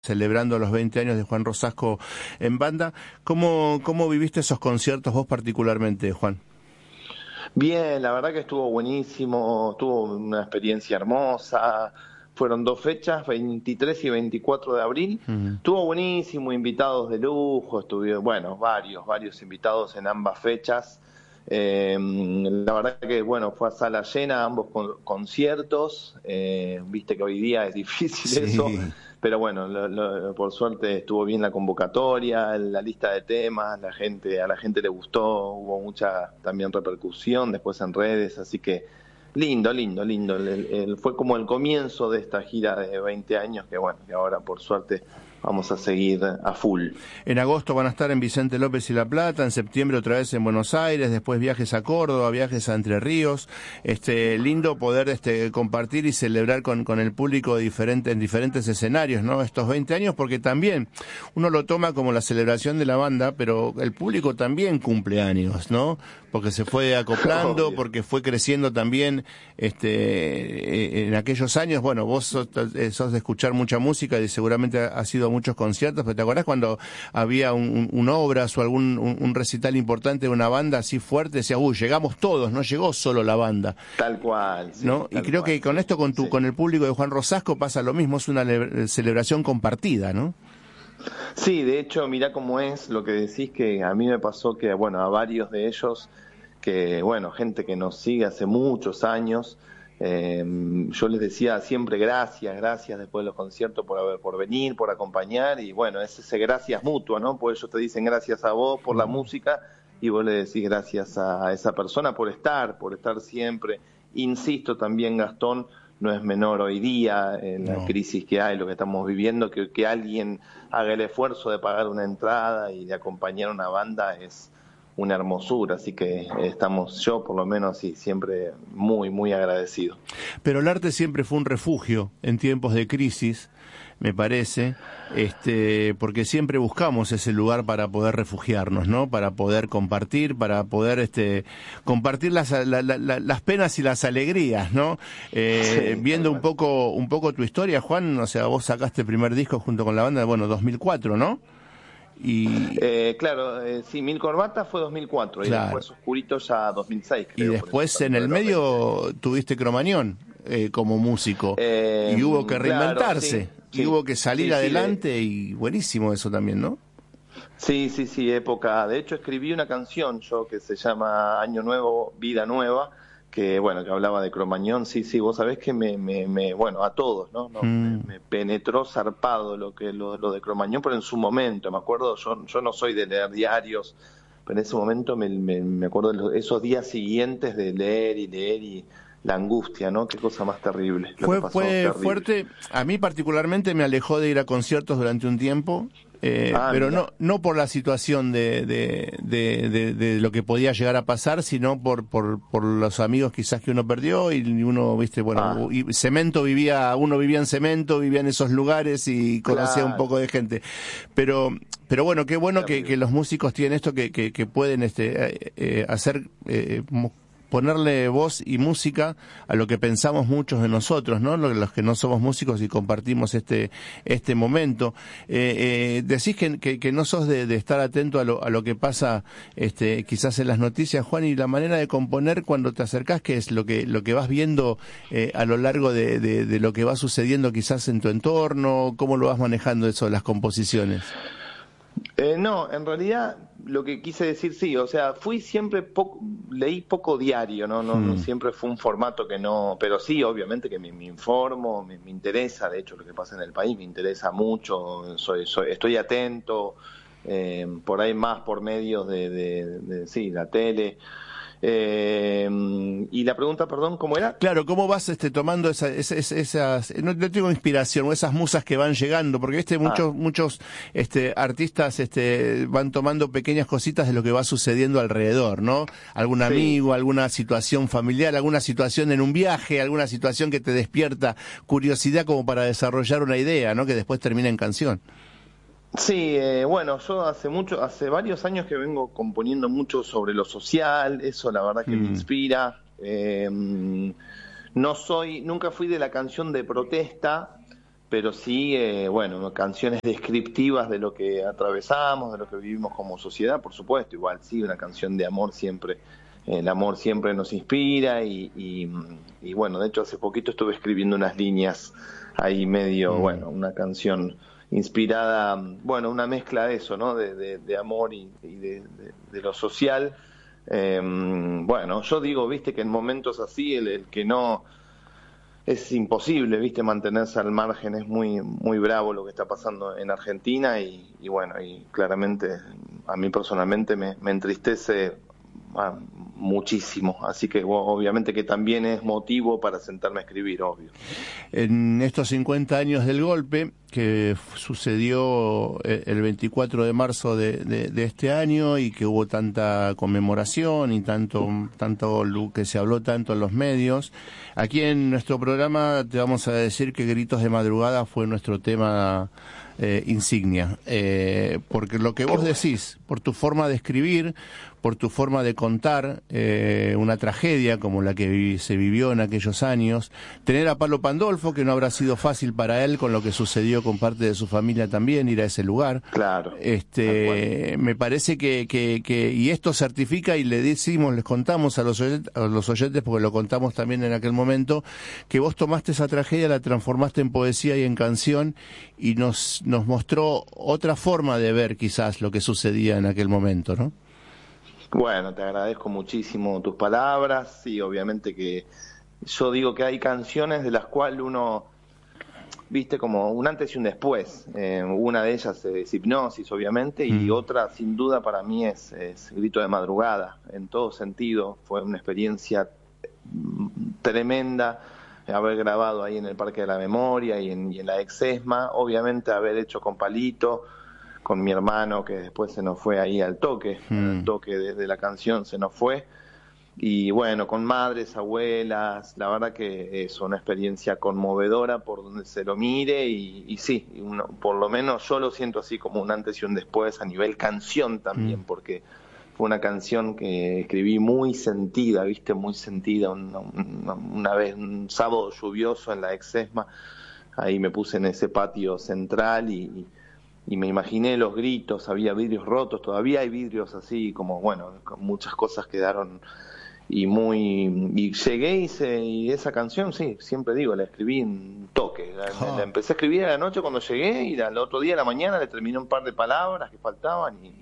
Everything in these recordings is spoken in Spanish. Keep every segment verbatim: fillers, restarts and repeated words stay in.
celebrando los veinte años de Juan Rosasco en banda. ¿Cómo, cómo viviste esos conciertos vos particularmente, Juan? Bien, la verdad que estuvo buenísimo, tuvo una experiencia hermosa. Fueron dos fechas, veintitrés y veinticuatro de abril. Uh-huh. Estuvo buenísimo, invitados de lujo, estuvieron, bueno, varios, varios invitados en ambas fechas. Eh, la verdad que, bueno, fue a sala llena ambos con, conciertos. Eh, viste que hoy día es difícil sí. eso, pero bueno, lo, lo, por suerte estuvo bien la convocatoria, la lista de temas, la gente, a la gente le gustó, hubo mucha también repercusión después en redes, así que lindo, lindo, lindo. El, el, fue como el comienzo de esta gira de veinte años que, bueno, que ahora por suerte vamos a seguir a full. En agosto van a estar en Vicente López y La Plata, en septiembre otra vez en Buenos Aires, después viajes a Córdoba, viajes a Entre Ríos. Este, lindo poder este, compartir y celebrar con, con el público diferente, en diferentes escenarios, ¿no? Estos veinte años, porque también uno lo toma como la celebración de la banda, pero el público también cumple años, ¿no? Porque se fue acoplando, Obvio. porque fue creciendo también este, en aquellos años. Bueno, vos sos, sos de escuchar mucha música y seguramente has sido muchos conciertos, pero ¿te acordás cuando había un, un, un obras o algún un, un recital importante de una banda así fuerte? Decía, uy, llegamos todos, no llegó solo la banda. Tal cual. Sí, ¿no? Tal y creo cual, que con esto, con tu, sí. con el público de Juan Rosasco pasa lo mismo, es una le- celebración compartida, ¿no? Sí, de hecho, mirá cómo es lo que decís, que a mí me pasó que, bueno, a varios de ellos, que, bueno, gente que nos sigue hace muchos años, eh, yo les decía siempre gracias, gracias después de los conciertos por haber, por venir, por acompañar, y bueno, es ese gracias mutuo, ¿no? Pues ellos te dicen gracias a vos por la música, y vos le decís gracias a, a esa persona por estar, por estar siempre. Insisto también, Gastón, no es menor hoy día en la no. crisis que hay, lo que estamos viviendo, que, que alguien haga el esfuerzo de pagar una entrada y de acompañar a una banda es una hermosura, así que estamos, yo por lo menos, y siempre muy, muy agradecido. Pero el arte siempre fue un refugio en tiempos de crisis, me parece, este, porque siempre buscamos ese lugar para poder refugiarnos, ¿no? Para poder compartir, para poder este, compartir las, la, la, las penas y las alegrías, ¿no? Eh, sí, viendo un poco, un poco tu historia, Juan, o sea, vos sacaste el primer disco junto con la banda, bueno, dos mil cuatro, ¿no? Y eh, claro, eh, sí, Mil Corbatas fue dos mil cuatro, claro. Y después Oscurito ya dos mil seis, creo. Y después en el medio tuviste Cromañón eh, como músico, eh, y hubo que reinventarse, claro, sí, y sí, hubo que salir sí, adelante, sí, y buenísimo eso también, ¿no? Sí, sí, sí, época. De hecho, escribí una canción yo que se llama Año Nuevo, Vida Nueva, que bueno, que hablaba de Cromañón. Sí, sí, vos sabés que me, me, me bueno, a todos, ¿no? no mm. me, me penetró zarpado lo que lo, lo de Cromañón, pero en su momento, me acuerdo, yo, yo no soy de leer diarios, pero en ese momento me, me, me acuerdo de los, esos días siguientes de leer y leer y la angustia, ¿no? Qué cosa más terrible. Fue, fue terrible. Fuerte. A mí particularmente me alejó de ir a conciertos durante un tiempo. Eh, ah, pero no no por la situación de de, de, de de lo que podía llegar a pasar, sino por por por los amigos quizás que uno perdió, y uno, viste, bueno, ah. y Cemento vivía, uno vivía en Cemento, vivía en esos lugares y conocía claro. un poco de gente. Pero pero bueno, qué bueno que, que los músicos tienen esto, que que, que pueden este eh, hacer eh, ponerle voz y música a lo que pensamos muchos de nosotros, ¿no? Los que no somos músicos y compartimos este este momento. Eh, eh, decís que, que, que no sos de, de estar atento a lo, a lo que pasa este, quizás en las noticias, Juan, y la manera de componer cuando te acercás, que es lo que lo que vas viendo eh, a lo largo de, de, de lo que va sucediendo quizás en tu entorno, ¿cómo lo vas manejando eso de las composiciones? Eh, no, en realidad lo que quise decir, sí, o sea, fui siempre poco, leí poco diario, ¿no? No, hmm. no siempre fue un formato que no, pero sí, obviamente que me, me informo, me, me interesa, de hecho, lo que pasa en el país me interesa mucho, soy, soy estoy atento, eh, por ahí más por medios de, de, de, de sí, la tele. Eh, y la pregunta, perdón, ¿cómo era? Claro, ¿cómo vas este, tomando esa, esas, esas, no, no tengo inspiración, o esas musas que van llegando? Porque viste, muchos, ah. muchos este, artistas este, van tomando pequeñas cositas de lo que va sucediendo alrededor, ¿no? Algún sí. amigo, alguna situación familiar, alguna situación en un viaje, alguna situación que te despierta curiosidad como para desarrollar una idea, ¿no? Que después termina en canción. Sí, eh, bueno, yo hace mucho, hace varios años que vengo componiendo mucho sobre lo social, eso la verdad que mm. me inspira. Eh, no soy, nunca fui de la canción de protesta, pero sí, eh, bueno, canciones descriptivas de lo que atravesamos, de lo que vivimos como sociedad, por supuesto, igual sí, una canción de amor siempre, el amor siempre nos inspira y, y, y bueno, de hecho hace poquito estuve escribiendo unas líneas ahí medio, mm. bueno, una canción inspirada, bueno, una mezcla de eso, ¿no? De, de, de amor y, y de, de, de lo social. Eh, bueno, yo digo, viste, que en momentos así el, el que no... es imposible, viste, mantenerse al margen, es muy muy bravo lo que está pasando en Argentina y, y bueno, y claramente a mí personalmente me, me entristece ah, muchísimo, así que bueno, obviamente que también es motivo para sentarme a escribir, obvio. En estos cincuenta años del golpe, que sucedió el veinticuatro de marzo de, de, de este año y que hubo tanta conmemoración y tanto, tanto que se habló tanto en los medios, aquí en nuestro programa te vamos a decir que Gritos de Madrugada fue nuestro tema eh, insignia, eh, porque lo que vos decís, por tu forma de escribir, por tu forma de contar eh, una tragedia como la que vi, se vivió en aquellos años, tener a Palo Pandolfo, que no habrá sido fácil para él con lo que sucedió con parte de su familia también, ir a ese lugar. Claro. Este, me parece que, que, que, y esto certifica, y le decimos, les contamos a los oyentes, a los oyentes, porque lo contamos también en aquel momento, que vos tomaste esa tragedia, la transformaste en poesía y en canción, y nos, nos mostró otra forma de ver quizás lo que sucedía en aquel momento, ¿no? Bueno, te agradezco muchísimo tus palabras y obviamente que yo digo que hay canciones de las cuales uno, viste, como un antes y un después. Eh, una de ellas es Hipnosis, obviamente, y mm. otra, sin duda, para mí es, es Grito de Madrugada. En todo sentido, fue una experiencia tremenda haber grabado ahí en el Parque de la Memoria y en, y en la ex ESMA. Obviamente, haber hecho con Palito, con mi hermano, que después se nos fue ahí al toque, mm. al toque de, de la canción se nos fue. Y bueno, con madres, abuelas, la verdad que es una experiencia conmovedora por donde se lo mire y, y sí, uno, por lo menos yo lo siento así como un antes y un después a nivel canción también, mm. porque fue una canción que escribí muy sentida, viste, muy sentida, una, una, una vez, un sábado lluvioso en la ex ESMA, ahí me puse en ese patio central y, y me imaginé los gritos, había vidrios rotos, todavía hay vidrios así, como bueno, muchas cosas quedaron... y muy y llegué y, se, y esa canción, sí, siempre digo, la escribí en toque, la, oh. la empecé a escribir a la noche cuando llegué y al otro día a la mañana le terminé un par de palabras que faltaban y,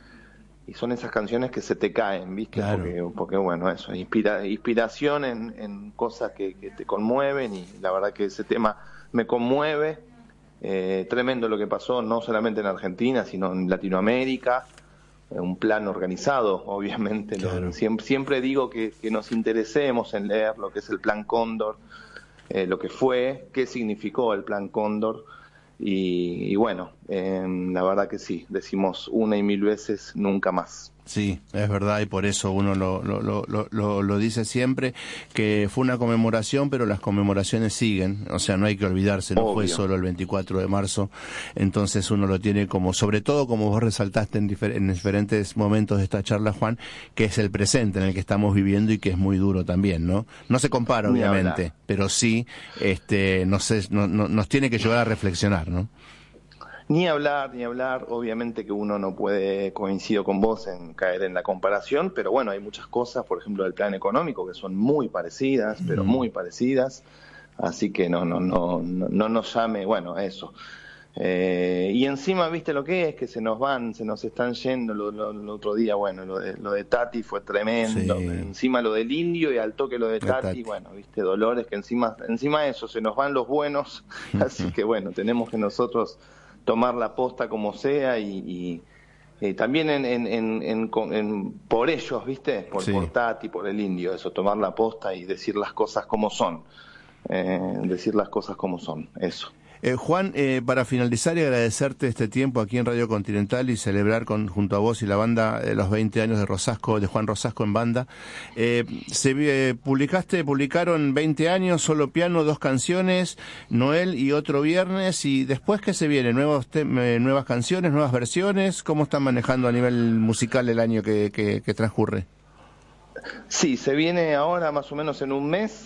y son esas canciones que se te caen, ¿viste? Claro. Porque, porque bueno, eso, inspira, inspiración en, en cosas que, que te conmueven y la verdad que ese tema me conmueve, eh, tremendo lo que pasó, no solamente en Argentina, sino en Latinoamérica, un plan organizado, obviamente. Claro. Lo, siempre, siempre digo que, que nos interesemos en leer lo que es el Plan Cóndor, eh, lo que fue, qué significó el Plan Cóndor, y, y bueno, eh, la verdad que sí, decimos una y mil veces nunca más. Sí, es verdad, y por eso uno lo, lo, lo, lo, lo dice siempre, que fue una conmemoración, pero las conmemoraciones siguen, o sea, no hay que olvidarse, no Obvio. Fue solo el veinticuatro de marzo, entonces uno lo tiene como, sobre todo como vos resaltaste en, difer- en diferentes momentos de esta charla, Juan, que es el presente en el que estamos viviendo y que es muy duro también, ¿no? No se compara, obviamente, pero sí, este, no sé, no, no, nos tiene que llevar a reflexionar, ¿no? Ni hablar, ni hablar, obviamente que uno no puede, coincido con vos en caer en la comparación, pero bueno, hay muchas cosas, por ejemplo, del plan económico, que son muy parecidas, pero muy parecidas, así que no, no, no, no, no nos llame, bueno, eso. Eh, y encima, viste lo que es, que se nos van, se nos están yendo, lo, lo, lo otro día, bueno, lo de, lo de Tati fue tremendo, sí. Encima lo del Indio y al toque lo de Tati, Tati, bueno, viste, dolores, que encima, encima de eso, se nos van los buenos, así que bueno, tenemos que nosotros tomar la posta como sea y, y eh, también en, en, en, en, en, por ellos, ¿viste? Por, sí. por Tati, por el Indio, eso, tomar la posta y decir las cosas como son, eh, decir las cosas como son, eso. Eh, Juan, eh, para finalizar y agradecerte este tiempo aquí en Radio Continental y celebrar con, junto a vos y la banda eh, los veinte años de Rosasco, de Juan Rosasco en banda. Eh, se eh, publicaste, publicaron veinte años, solo piano, dos canciones, Noel y otro viernes, y después ¿qué se viene? Nuevos te eh, nuevas canciones, nuevas versiones, ¿cómo están manejando a nivel musical el año que, que, que transcurre? Sí, se viene ahora más o menos en un mes.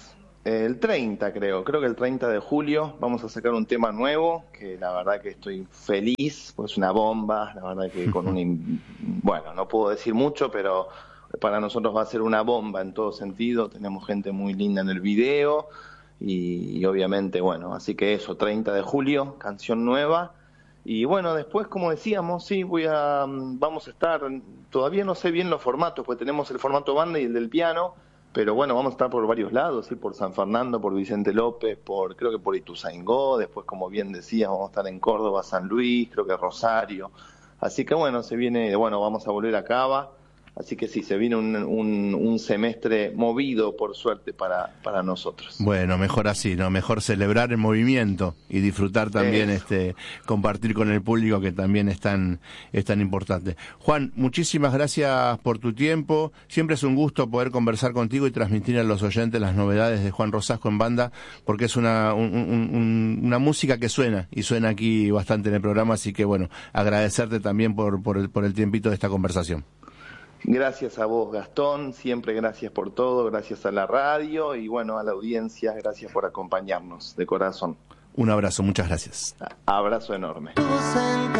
El treinta creo, creo que el treinta de julio vamos a sacar un tema nuevo, que la verdad que estoy feliz, pues es una bomba, la verdad que con un... Bueno, no puedo decir mucho, pero para nosotros va a ser una bomba en todo sentido, tenemos gente muy linda en el video y, y obviamente, bueno, así que eso, treinta de julio, canción nueva. Y bueno, después, como decíamos, sí, voy a, vamos a estar, todavía no sé bien los formatos, pues tenemos el formato banda y el del piano, pero bueno, vamos a estar por varios lados, ¿sí? Por San Fernando, por Vicente López, por creo que por Ituzaingó, después, como bien decías, vamos a estar en Córdoba, San Luis, creo que Rosario. Así que bueno, se viene, bueno, vamos a volver a Cava. Así que sí, se viene un, un, un semestre movido, por suerte, para, para nosotros. Bueno, mejor así, ¿no? Mejor celebrar el movimiento y disfrutar también, Eso. este compartir con el público, que también es tan, es tan importante. Juan, muchísimas gracias por tu tiempo. Siempre es un gusto poder conversar contigo y transmitir a los oyentes las novedades de Juan Rosasco en banda, porque es una, un, un, una música que suena, y suena aquí bastante en el programa, así que bueno, agradecerte también por, por, el, por el tiempito de esta conversación. Gracias a vos, Gastón, siempre gracias por todo, gracias a la radio y bueno, a la audiencia, gracias por acompañarnos, de corazón. Un abrazo, muchas gracias. Abrazo enorme.